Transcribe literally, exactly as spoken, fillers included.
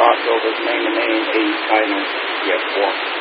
crossover main to main, A, China, P S four.